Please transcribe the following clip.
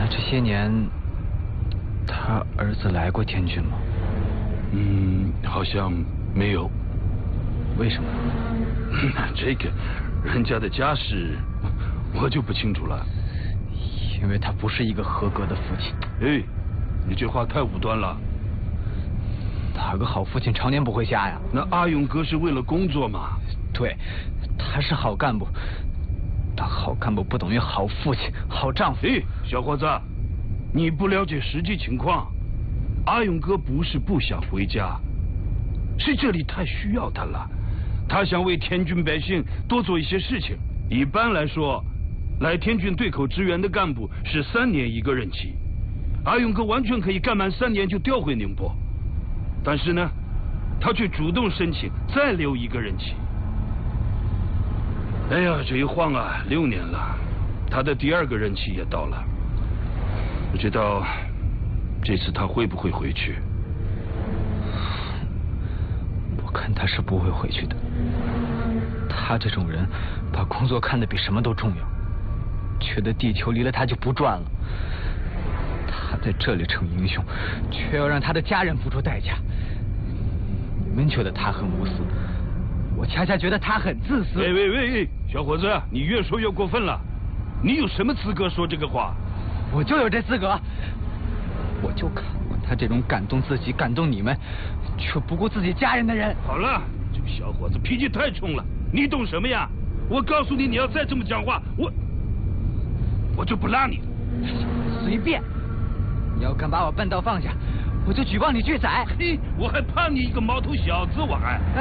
那这些年，他儿子来过天津吗？ 好像没有。 为什么？ 这个，人家的家世，我就不清楚了。 因为他不是一个合格的父亲。 哎，你这话太武断了。 哪个好父亲常年不回家呀？ 那阿勇哥是为了工作嘛？ 对，他是好干部，但好干部不等于好父亲、好丈夫。 哎，小伙子，你不了解实际情况。阿勇哥不是不想回家，是这里太需要他了。他想为天津百姓多做一些事情。一般来说，来天津对口支援的干部是3年一个任期，阿勇哥完全可以干满3年就调回宁波。但是呢，他却主动申请再留1个任期。哎呀，这一晃啊，6年了，他的第2个任期也到了。不知道这次他会不会回去？ 我看他是不会回去的。他这种人，把工作看得比什么都重要，觉得地球离了他就不转了。他在这里成英雄，却要让他的家人付出代价。你们觉得他很无私，我恰恰觉得他很自私。 喂，小伙子，你越说越过分了。你有什么资格说这个话？ 我就有这资格。我就看过他这种感动自己、感动你们，却不顾自己家人的人。 好了，这个小伙子脾气太冲了，你懂什么呀？我告诉你，你要再这么讲话，我就不拉你了。 随便，你要敢把我半道放下，我就举报你拒载。 嘿，我还怕你一个毛头小子，我还。